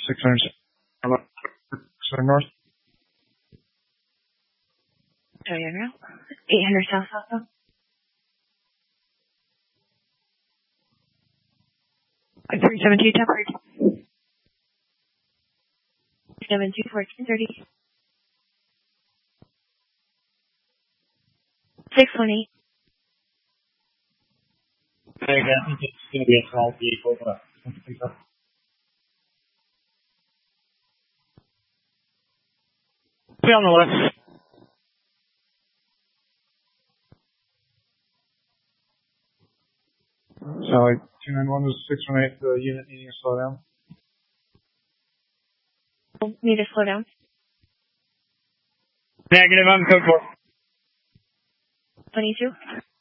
600 north. Sorry, now. 800 south also. 372 tempered. 72 1430. 618. I think it's going to be a small vehicle, but I don't think so. Be on the list. So like 291 is 618, the unit needing to slow down. Need to slow down. Negative, I'm code 4. 22.